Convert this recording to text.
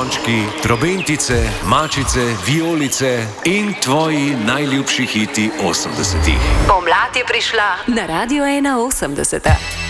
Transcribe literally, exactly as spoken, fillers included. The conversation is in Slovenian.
zvončki, trobentice, mačice, vijolice in tvoji najljubši hiti osemdesetih. Pomlad je prišla na Radio ena osemdeset.